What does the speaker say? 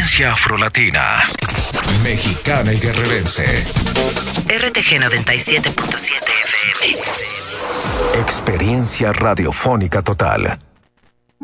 Frecuencia afrolatina, mexicana y guerrerense. RTG 97.7 FM. Experiencia radiofónica total.